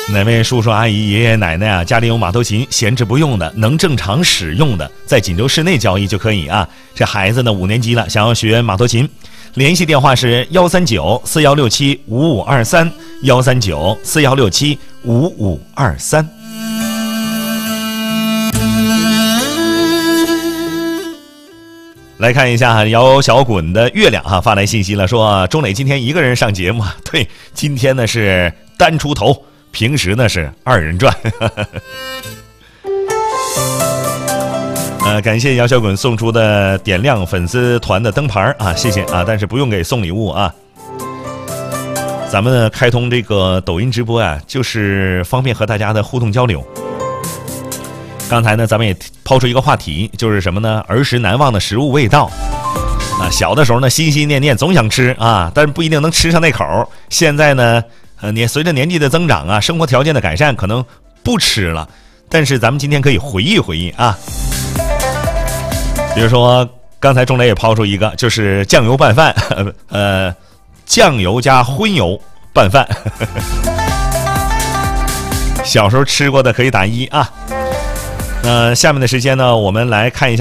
哪位叔叔阿姨爷爷奶奶啊，家里有马头琴闲置不用的，能正常使用的，在锦州市内交易就可以啊。这孩子呢5年级了，想要学马头琴，联系电话是13941675523 13941675523。来看一下姚小滚的月亮啊，发来信息了，说钟磊今天一个人上节目啊，对，今天呢是单出头，平时呢是2人转。感谢姚小滚送出的点亮粉丝团的灯牌啊，谢谢啊，但是不用给送礼物啊。咱们开通这个抖音直播啊，就是方便和大家的互动交流。刚才呢，咱们也抛出一个话题，就是什么呢？儿时难忘的食物味道啊。小的时候呢，心心念念总想吃啊，但是不一定能吃上那口。现在呢，你随着年纪的增长啊，生活条件的改善，可能不吃了。但是咱们今天可以回忆回忆啊。比如说，刚才钟磊也抛出一个，就是酱油拌饭，酱油加荤油拌饭。小时候吃过的可以打1啊。下面的时间呢，我们来看一下。